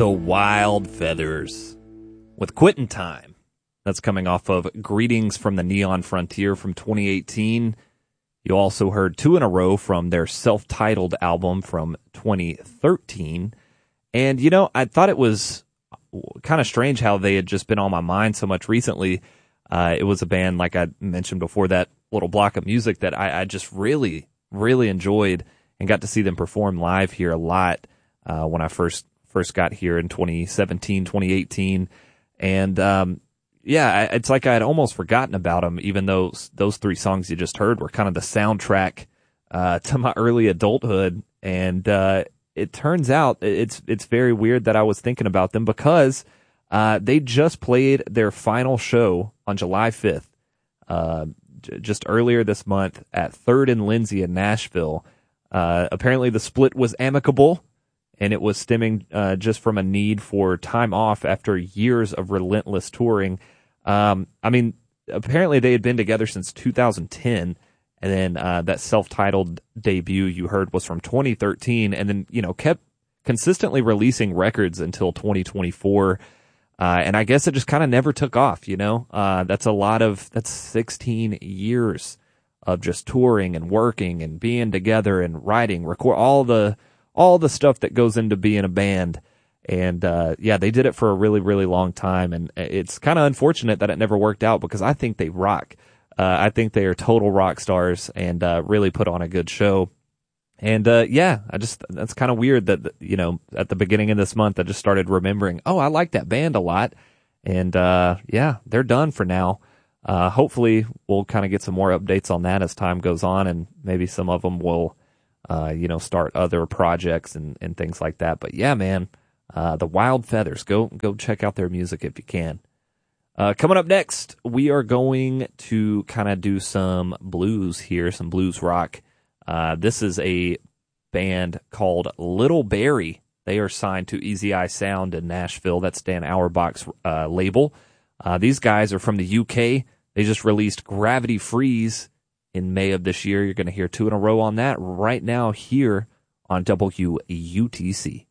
The Wild Feathers with Quittin' Time. That's coming off of Greetings from the Neon Frontier from 2018. You also heard two in a row from their self-titled album from 2013. And, you know, I thought it was kind of strange how they had just been on my mind so much recently. It was a band, like I mentioned before, that little block of music that I just really, really enjoyed and got to see them perform live here a lot when I first got here in 2017, 2018. And, yeah, it's like I had almost forgotten about them, even though those three songs you just heard were kind of the soundtrack to my early adulthood. And it turns out it's very weird that I was thinking about them because they just played their final show on July 5th, just earlier this month at 3rd and Lindsay in Nashville. Apparently the split was amicable, and it was stemming just from a need for time off after years of relentless touring. I mean, apparently they had been together since 2010, and then that self-titled debut you heard was from 2013, and then, you know, kept consistently releasing records until 2024. And I guess it just kind of never took off, you know? That's 16 years of just touring and working and being together and writing, record, all the stuff that goes into being a band. And, yeah, they did it for a really, really long time. And it's kind of unfortunate that it never worked out because I think they rock. I think they are total rock stars and, really put on a good show. And, yeah, that's kind of weird that, you know, at the beginning of this month, I just started remembering, oh, I like that band a lot. And, yeah, they're done for now. Hopefully we'll kind of get some more updates on that as time goes on, and maybe some of them will, you know, start other projects and things like that. But yeah, man, the Wild Feathers, go check out their music if you can. Coming up next, we are going to kind of do some blues here, some blues rock. This is a band called Little Barrie. They are signed to Easy Eye Sound in Nashville. That's Dan Auerbach's label. These guys are from the UK. They just released Gravity Freeze in May of this year. You're going to hear two in a row on that right now here on WUTC.